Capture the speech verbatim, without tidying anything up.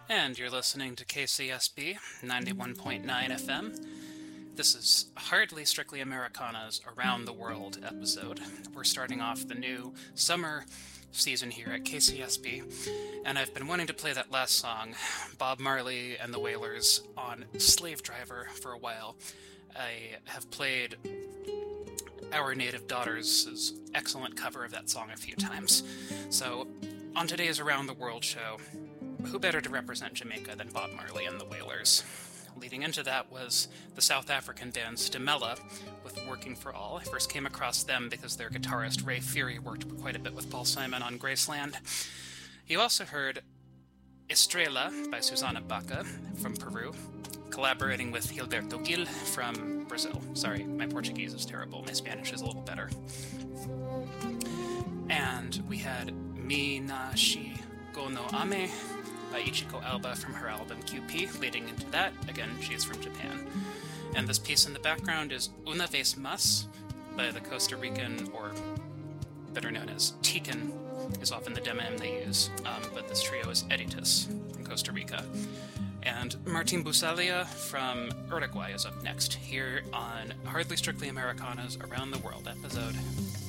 And you're listening to K C S B ninety-one point nine F M. This is Hardly Strictly Americana's Around the World episode. We're starting off the new summer season here at K C S B, and I've been wanting to play that last song, Bob Marley and the Wailers, on Slave Driver for a while. I have played Our Native Daughters' excellent cover of that song a few times. So, on today's Around the World show, who better to represent Jamaica than Bob Marley and the Wailers? Leading into that was the South African band Stimela with Working for All. I first came across them because their guitarist Ray Fury worked quite a bit with Paul Simon on Graceland. You also heard Estrela by Susana Baca from Peru, collaborating with Gilberto Gil from Brazil. Sorry, my Portuguese is terrible. My Spanish is a little better. And we had Mi Na Shi Go No Ame by Ichiko Alba from her album Q P. Leading into that, again, she's from Japan. And this piece in the background is Una Vez Mas by the Costa Rican, or better known as Tican, is often the demonym they use, um, but this trio is Editus from Costa Rica. And Martin Busalia from Uruguay is up next, here on Hardly Strictly Americana's Around the World episode.